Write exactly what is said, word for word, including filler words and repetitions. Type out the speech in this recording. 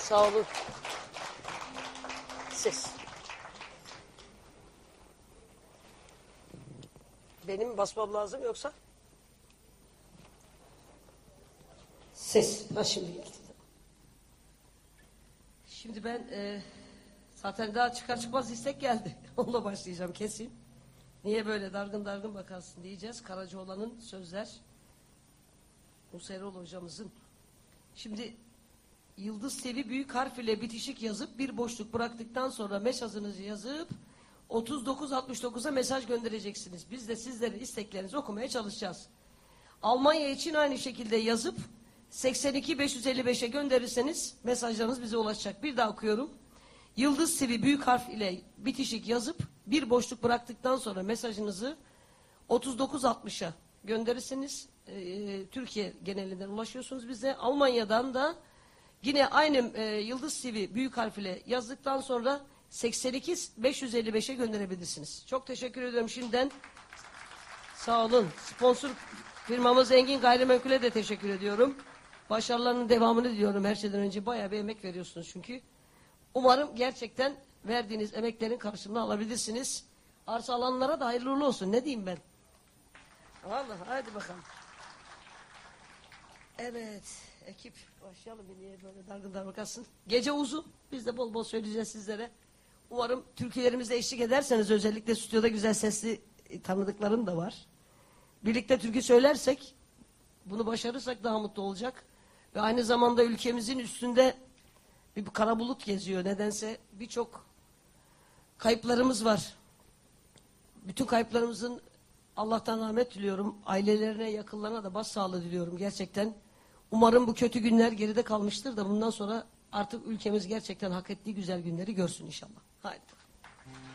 Sağ olun. Ses. Benim basmam lazım yoksa? Ses. Ha şimdi geldi. Şimdi ben e, zaten daha çıkar çıkmaz istek geldi. Onunla başlayacağım kesin. Niye böyle dargın dargın bakarsın diyeceğiz. Karacaoğlan'ın sözler. Musa Erol hocamızın. Şimdi Yıldız T V büyük harf ile bitişik yazıp bir boşluk bıraktıktan sonra mesajınızı yazıp otuz dokuz altmış dokuza mesaj göndereceksiniz. Biz de sizlerin isteklerinizi okumaya çalışacağız. Almanya için aynı şekilde yazıp seksen iki beş yüz elli beşe gönderirseniz mesajlarınız bize ulaşacak. Bir daha okuyorum. Yıldız T V büyük harf ile bitişik yazıp bir boşluk bıraktıktan sonra mesajınızı otuz dokuz altmışa gönderirseniz e, Türkiye genelinden ulaşıyorsunuz bize. Almanya'dan da yine aynı e, Yıldız T V büyük harf ile yazdıktan sonra seksen iki beş yüz elli beşe gönderebilirsiniz. Çok teşekkür ediyorum şimdiden. Sağ olun. Sponsor firmamız Engin Gayrimenkul'e de teşekkür ediyorum. Başarılarının devamını diliyorum. Her şeyden önce bayağı bir emek veriyorsunuz çünkü. Umarım gerçekten verdiğiniz emeklerin karşılığını alabilirsiniz. Arsa alanlara da hayırlı uğurlu olsun. Ne diyeyim ben? Vallahi hadi bakalım. Evet. Ekip başlayalım. Niye böyle dargın dargın kalsın. Gece uzun. Biz de bol bol söyleyeceğiz sizlere. Umarım türkülerimizle eşlik ederseniz, özellikle stüdyoda güzel sesli tanıdıklarım da var. Birlikte türkü söylersek, bunu başarırsak daha mutlu olacak. Ve aynı zamanda ülkemizin üstünde bir kara bulut geziyor. Nedense birçok kayıplarımız var. Bütün kayıplarımızın Allah'tan rahmet diliyorum. Ailelerine, yakınlarına da başsağlığı diliyorum gerçekten. Umarım bu kötü günler geride kalmıştır da bundan sonra artık ülkemiz gerçekten hak ettiği güzel günleri görsün inşallah. Haydi.